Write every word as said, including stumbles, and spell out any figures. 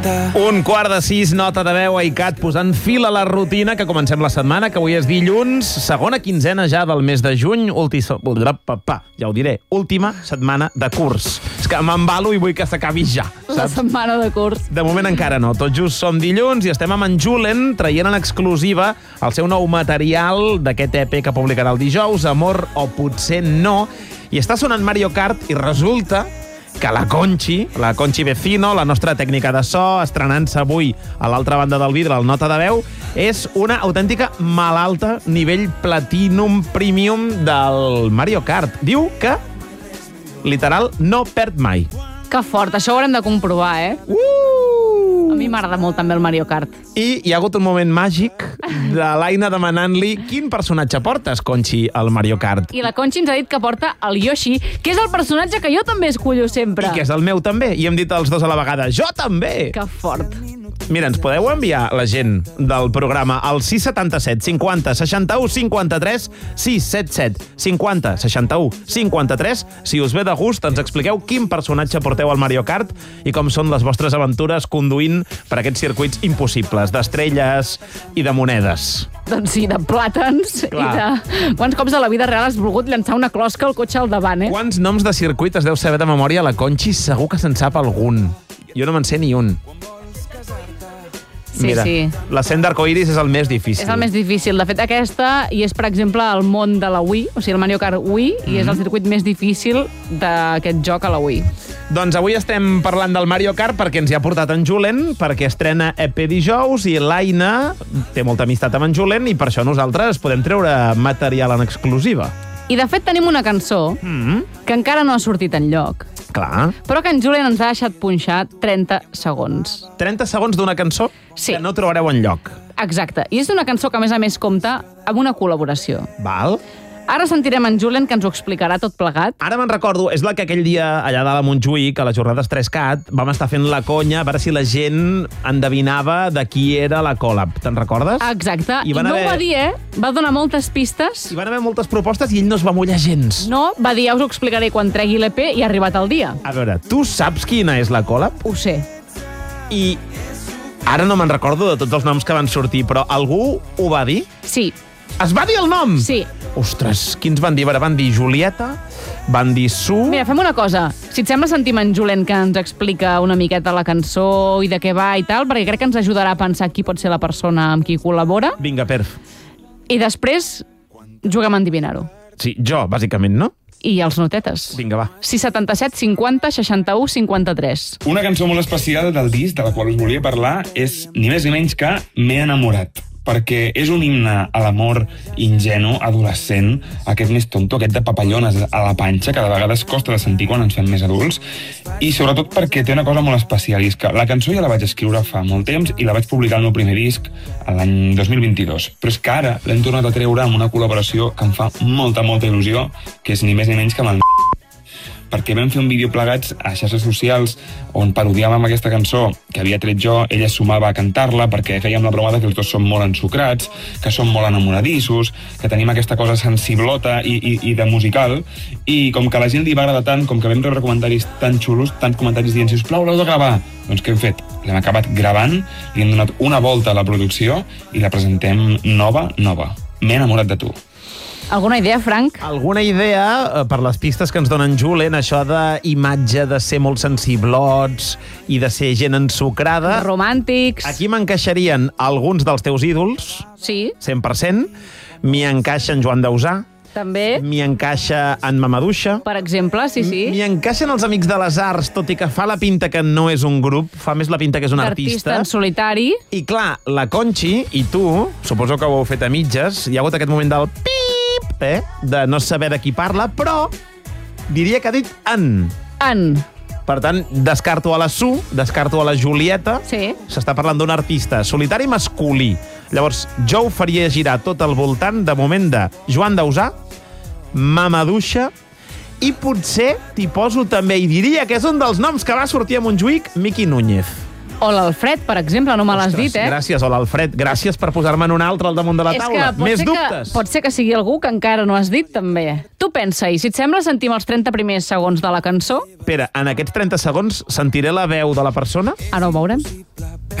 despertar. Un quart de sis, nota de veu a ICAT, posant fil a la rutina, que comencem la setmana, que avui és dilluns, segona quinzena ja del mes de juny, ulti... ja ho diré, última setmana de curs. És que m'embalo i vull que s'acabi ja, saps? La setmana de curs. De moment encara no, tot just som dilluns i estem amb en Julen traient en exclusiva el seu nou material d'aquest E P que publicarà el dijous, Amor o potser no, i està sonant Mario Kart i resulta que la Conchi, la Conchi Vecino, la nostra tècnica de so, estrenant-se avui a l'altra banda del vidre, el nota de veu, és una autèntica malalta nivell Platinum Premium del Mario Kart. Diu que, literal, no perd mai. Que fort, això ho haurem de comprovar, eh? Uh! A mi m'agrada molt també el Mario Kart. I hi ha hagut un moment màgic de l'Aina demanant-li quin personatge portes, Conchi, al Mario Kart. I la Conchi ens ha dit que porta el Yoshi, que és el personatge que jo també escollo sempre. I que és el meu també. I hem dit els dos a la vegada, jo també! Que fort. Mira, ens podeu enviar la gent del programa al sis setanta set cinquanta seixanta-u cinquanta-tres, sis set set cinquanta seixanta-u cinquanta-tres. Si us ve de gust, ens expliqueu quin personatge porteu al Mario Kart i com són les vostres aventures conduint per aquests circuits impossibles, d'estrelles i de monedes. Doncs sí, de plàtans. Clar. I de... Quants cops a la vida real has volgut llançar una closca al cotxe al davant, eh? Quants noms de circuit es deu saber de memòria la Conchi? Segur que se'n sap algun. Jo no me'n sé ni un. Sí, Mira, sí. l'ascent d'arcoiris és el més difícil. És el més difícil. De fet, aquesta i és, per exemple, el món de la Wii, o sigui, el Mario Kart Wii, mm-hmm. i és el circuit més difícil d'aquest joc a la Wii. Doncs avui estem parlant del Mario Kart perquè ens hi ha portat en Julen, perquè estrena E P dijous i l'Aina té molta amistat amb en Julen i per això nosaltres podem treure material en exclusiva. I, de fet, tenim una cançó Mm-hmm. que encara no ha sortit enlloc, Clar. però que en Julen ens ha deixat punxar trenta segons. trenta segons d'una cançó Sí. que no trobareu enlloc. Exacte. I és una cançó que, a més a més, compta amb una col·laboració. Val? Ara sentirem en Julen, que ens ho explicarà tot plegat. Ara me'n recordo, és la que aquell dia allà dalt a Montjuïc, a les jornades tres cat, vam estar fent la conya a veure si la gent endevinava de qui era la collab. Te'n recordes? Exacte. I I, van no haver- ho va dir, eh? Va donar moltes pistes. Hi van haver moltes propostes i ell no es va mullar gens. No, va dir, ja us ho explicaré quan tregui l'E P i ha arribat el dia. A veure, tu saps quina és la collab? Ho sé. I ara no me'n recordo de tots els noms que van sortir, però algú ho va dir? Sí, Es va dir el nom? sí. Ostres, quins van dir? Van dir Julieta, van dir Su... Mira, fem una cosa. Si et sembla, sentim en Julen que ens explica una miqueta la cançó i de què va i tal, perquè crec que ens ajudarà a pensar qui pot ser la persona amb qui col·labora. Vinga, perf. I després juguem a endivinar-ho. Sí, jo, bàsicament, no? I els notetes. Vinga, va. sis setanta set cinquanta seixanta-u cinquanta-tres. Una cançó molt especial del disc de la qual us volia parlar és ni més ni menys que M'he enamorat, perquè és un himne a l'amor ingenu, adolescent, aquest més tonto, aquest de papallones a la panxa, que de vegades costa de sentir quan ens fem més adults, i sobretot perquè té una cosa molt especial, i és que la cançó ja la vaig escriure fa molt temps i la vaig publicar al meu primer disc l'any dos mil vint-i-dos, però és que ara l'hem tornat a treure amb una col·laboració que em fa molta, molta il·lusió, que és ni més ni menys que amb el perquè vam fer un vídeo plegats a xarxes socials on parodiàvem aquesta cançó que havia tret jo, ella es sumava a cantar-la perquè fèiem la broma de que els dos som molt ensucrats, que som molt enamoradissos, que tenim aquesta cosa sensiblota i, i, i de musical, i com que a la gent li va agradar tant, com que vam rebre comentaris tan xulos, tants comentaris dient, sisplau, l'heu de gravar, doncs què hem fet? L'hem acabat gravant, li hem donat una volta a la producció i la presentem nova, nova. M'he enamorat de tu. Alguna idea, Frank? Alguna idea, eh, per les pistes que ens donen Julen, això d'imatge de ser molt sensiblots i de ser gent ensucrada. Romàntics. Aquí m'encaixarien alguns dels teus ídols, Sí, cent per cent. M'hi encaixa en Joan Dausà, també. m'hi encaixa en Mamaduixa, Per exemple, sí, sí. m'hi encaixen els Amics de les Arts, tot i que fa la pinta que no és un grup, fa més la pinta que és un L'artista artista. en solitari. I clar, la Conchi i tu, suposo que ho heu fet a mitges, hi ha hagut aquest moment del pip, eh? De no saber de qui parla, però diria que ha dit en. En. Per tant, descarto a la Su, descarto a la Julieta. Sí. S'està parlant d'un artista solitari masculí. Llavors, jo ho faria girar tot al voltant, de moment, de Joan Dausà, Mamaduixa, i potser t'hi poso també, i diria que és un dels noms que va sortir a Montjuïc, Miqui Núñez. O l'Alfred, per exemple, no me l'has dit, eh? Gràcies, hola, Alfred. Gràcies per posar-me en un altre al damunt de la És taula. que pot Més ser dubtes? Que, pot ser que sigui algú que encara no has dit, també. Tu pensa-hi, si et sembla, sentim els trenta primers segons de la cançó. Espera, en aquests trenta segons sentiré la veu de la persona? Ara ho veurem.